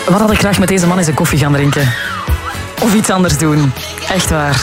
Wat had ik graag met deze man eens een koffie gaan drinken? Of iets anders doen. Echt waar.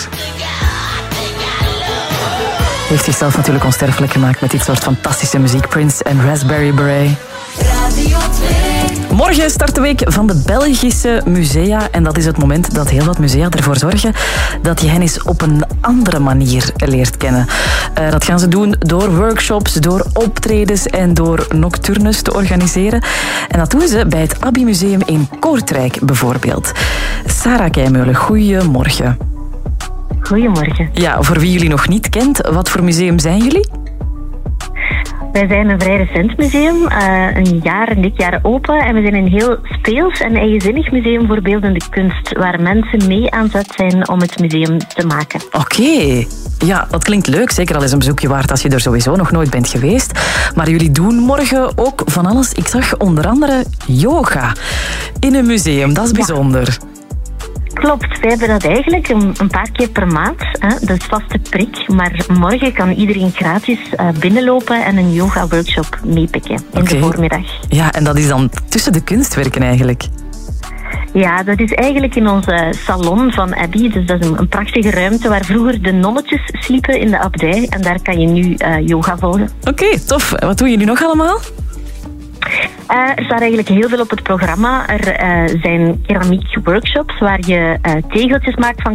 Hij heeft zichzelf natuurlijk onsterfelijk gemaakt met dit soort fantastische muziek. Prince en Raspberry Beret. Radio 2. Morgen start de week van de Belgische musea. En dat is het moment dat heel wat musea ervoor zorgen dat je hen eens op een andere manier leert kennen. Dat gaan ze doen door workshops, door optredens en door nocturnes te organiseren. En dat doen ze bij het Abbey Museum in Kortrijk bijvoorbeeld. Sarah Keimeulen, goedemorgen. Goedemorgen. Ja, voor wie jullie nog niet kent, wat voor museum zijn jullie? Wij zijn een vrij recent museum, dit jaar open. En we zijn een heel speels en eigenzinnig museum voor beeldende kunst, waar mensen mee aan zet zijn om het museum te maken. Oké. Ja, dat klinkt leuk. Zeker al eens een bezoekje waard als je er sowieso nog nooit bent geweest. Maar jullie doen morgen ook van alles. Ik zag onder andere yoga in een museum. Dat is bijzonder. Klopt, wij hebben dat eigenlijk een paar keer per maand. Dat is vaste prik. Maar morgen kan iedereen gratis binnenlopen en een yoga-workshop meepikken in de voormiddag. Ja, en dat is dan tussen de kunstwerken eigenlijk? Ja, dat is eigenlijk in onze salon van Abbey. Dus dat is een prachtige ruimte waar vroeger de nonnetjes sliepen in de abdij. En daar kan je nu yoga volgen. Oké, tof. En wat doen jullie nog allemaal? Er staat eigenlijk heel veel op het programma. Er zijn keramiek workshops waar je tegeltjes maakt van